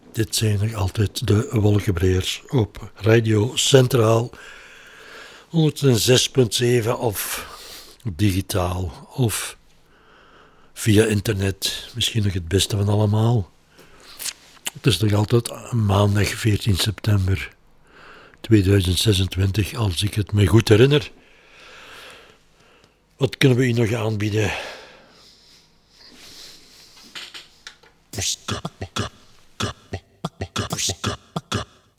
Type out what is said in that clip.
Dit zijn nog altijd de Wolkenbreers op Radio Centraal 106.7 of digitaal of via internet. Misschien nog het beste van allemaal. Het is nog altijd maandag 14 september 2026, als ik het me goed herinner. Wat kunnen we u nog aanbieden? Postka.